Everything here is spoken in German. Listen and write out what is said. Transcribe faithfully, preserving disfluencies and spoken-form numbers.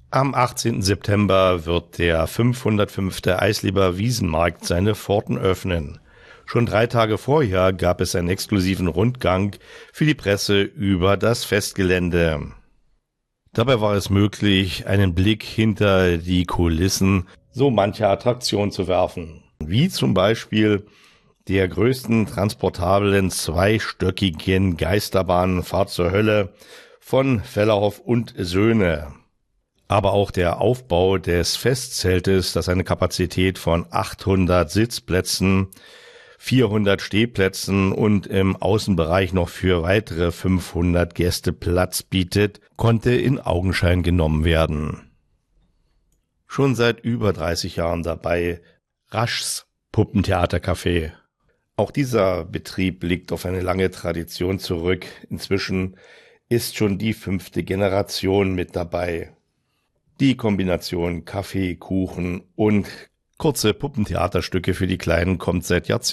Am achtzehnten September wird der fünfhundertfünfte Eislieber Wiesenmarkt seine Pforten öffnen. Schon drei Tage vorher gab es einen exklusiven Rundgang für die Presse über das Festgelände. Dabei war es möglich, einen Blick hinter die Kulissen so mancher Attraktion zu werfen, wie zum Beispiel der größten transportablen zweistöckigen Geisterbahn Fahrt zur Hölle von Vellerhoff und Söhne. Aber auch der Aufbau des Festzeltes, das eine Kapazität von achthundert Sitzplätzen, vierhundert Stehplätzen und im Außenbereich noch für weitere fünfhundert Gäste Platz bietet, konnte in Augenschein genommen werden. Schon seit über dreißig Jahren dabei Raschs Puppentheatercafé. Auch dieser Betrieb blickt auf eine lange Tradition zurück. Inzwischen ist schon die fünfte Generation mit dabei. Die Kombination Kaffee, Kuchen und kurze Puppentheaterstücke für die Kleinen kommt seit Jahrzehnten.